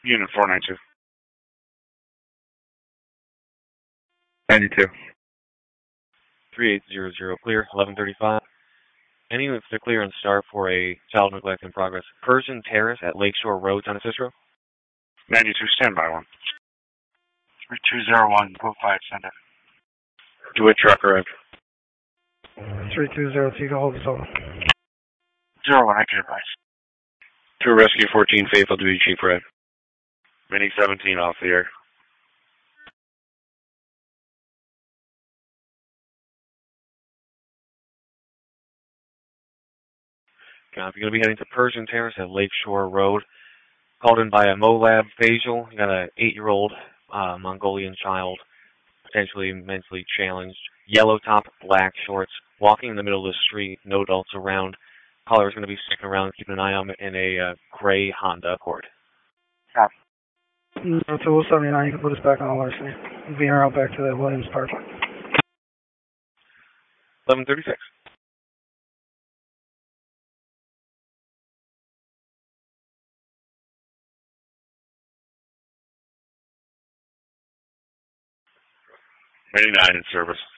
Unit 492. 92. 3800 clear, 1135. Any units to clear and start for a child neglect in progress. Persian Terrace at Lakeshore Road, San Cicero. 92, standby 1. 3201, code 5, send it. Do a truck arrived. 320, you can hold this over. 01, I can advise. To rescue 14, faithful duty chief red. Mini 17 off the air. You're going to be heading to Persian Terrace at Lakeshore Road. Called in by a Moab facial. You got an 8-year-old Mongolian child, potentially mentally challenged. Yellow top, black shorts, walking in the middle of the street, no adults around. Caller is going to be sticking around, keeping an eye on him in a gray Honda Accord. Copy. No, 279, you can put us back on alert. Being out back to the Williams Park. 1136. Mini 9 in service.